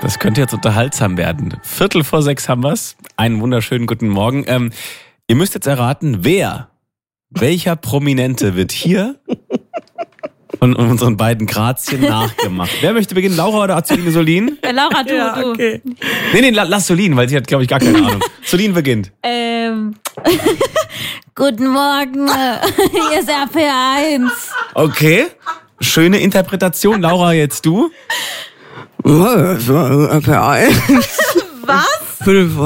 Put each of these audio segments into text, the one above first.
Das könnte jetzt unterhaltsam werden. 5:45 haben wir's. Einen wunderschönen guten Morgen. Ihr müsst jetzt erraten, welcher Prominente wird hier von unseren beiden Grazien nachgemacht. Wer möchte beginnen? Laura oder Azuline Solin? Laura, du. Ja, okay. Nee, lass Solin, weil sie hat, glaube ich, gar keine Ahnung. Solin beginnt. Guten Morgen, hier ist RPR1. Okay, schöne Interpretation. Laura, jetzt du? RPR1. Was?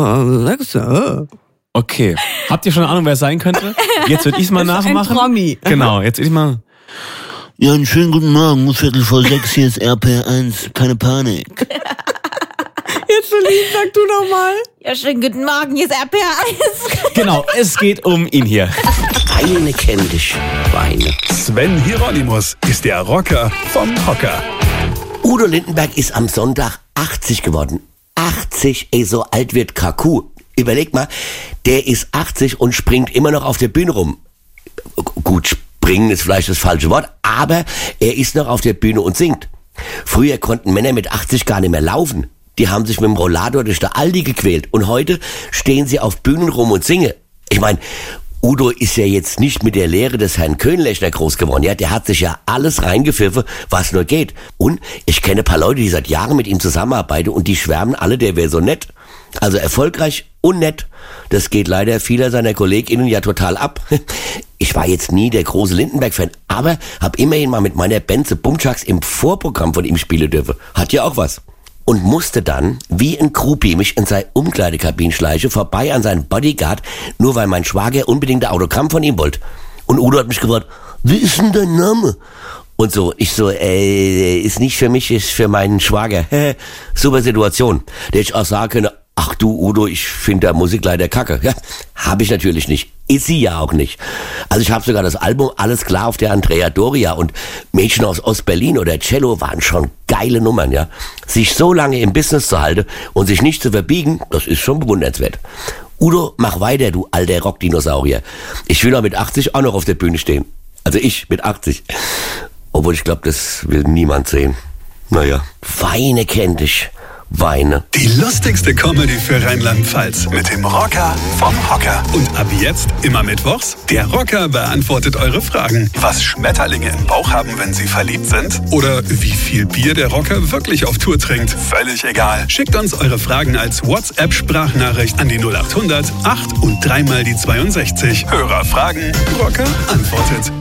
5:06. Okay. Habt ihr schon eine Ahnung, wer es sein könnte? Jetzt würde ich es mal nachmachen. Ein Promi. Genau, jetzt würde ich mal... Ja, einen schönen guten Morgen, 5:45, hier ist RPR1, keine Panik. Jetzt, Solin, sag du noch mal. Ja, schönen guten Morgen, hier ist RPR1. Genau, es geht um ihn hier. Eine kenn dich, Weine. Sven Hieronymus ist der Rocker vom Hocker. Udo Lindenberg ist am Sonntag 80 geworden. 80, so alt wird Kaku. Überleg mal, der ist 80 und springt immer noch auf der Bühne rum. Gut, springen ist vielleicht das falsche Wort, aber er ist noch auf der Bühne und singt. Früher konnten Männer mit 80 gar nicht mehr laufen. Die haben sich mit dem Rollator durch der Aldi gequält. Und heute stehen sie auf Bühnen rum und singen. Ich meine, Udo ist ja jetzt nicht mit der Lehre des Herrn Köhnlechner groß geworden. Ja, der hat sich ja alles reingepfiffen, was nur geht. Und ich kenne ein paar Leute, die seit Jahren mit ihm zusammenarbeiten und die schwärmen alle, der wäre so nett. Also erfolgreich und nett. Das geht leider vieler seiner KollegInnen ja total ab. Ich war jetzt nie der große Lindenberg-Fan, aber hab immerhin mal mit meiner Band The Bumchucks im Vorprogramm von ihm spielen dürfen. Hat ja auch was. Und musste dann, wie ein Groupie, mich in seine Umkleidekabine schleiche, vorbei an seinen Bodyguard, nur weil mein Schwager unbedingt ein Autogramm von ihm wollte. Und Udo hat mich gefragt, wie ist denn dein Name? Und so, ich so, ist nicht für mich, ist für meinen Schwager. Super Situation. Der hätte ich auch sagen können, ach du Udo, ich finde der Musik leider kacke. Ja, habe ich natürlich nicht. Ist sie ja auch nicht. Also ich habe sogar das Album Alles klar auf der Andrea Doria und Mädchen aus Ostberlin oder Cello waren schon geile Nummern, ja. Sich so lange im Business zu halten und sich nicht zu verbiegen, das ist schon bewundernswert. Udo, mach weiter, du alter Rockdinosaurier. Ich will auch mit 80 auch noch auf der Bühne stehen. Also ich mit 80. Obwohl ich glaube, das will niemand sehen. Naja, Weine kenn dich. Weine. Die lustigste Comedy für Rheinland-Pfalz mit dem Rocker vom Hocker. Und ab jetzt, immer mittwochs, der Rocker beantwortet eure Fragen. Was Schmetterlinge im Bauch haben, wenn sie verliebt sind? Oder wie viel Bier der Rocker wirklich auf Tour trinkt? Völlig egal. Schickt uns eure Fragen als WhatsApp-Sprachnachricht an die 0800 8 und 3 mal die 62. Hörer fragen, Rocker antwortet.